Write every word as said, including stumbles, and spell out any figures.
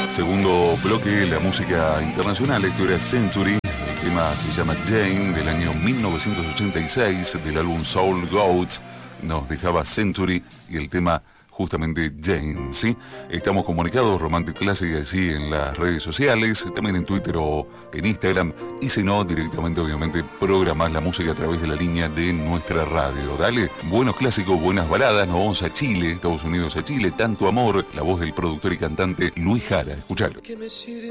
Segundo bloque, la música internacional. Esto era Century. El tema se llama Jane, del año mil novecientos ochenta y seis, del álbum Soul Goat. Nos dejaba Century y el tema justamente Jane, ¿sí? Estamos comunicados, Romantic Classic, así en las redes sociales, también en Twitter o en Instagram, y si no, directamente, obviamente, programás la música a través de la línea de nuestra radio. Dale, buenos clásicos, buenas baladas, nos vamos a Chile, Estados Unidos a Chile, Tanto Amor, la voz del productor y cantante Luis Jara, escuchalo.